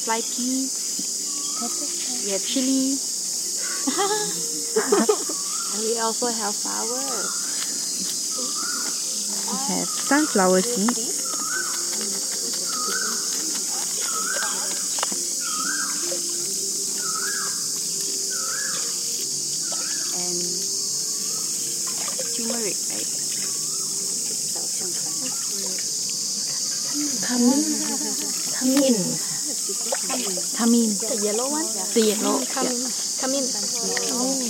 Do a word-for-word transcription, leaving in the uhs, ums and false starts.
Fly pea. We have chili. And we also have flower. We have sunflower seeds. And turmeric, right? Cumin. Cumin. Cumin. The yellow one? The yellow. Come, Yeah. come in.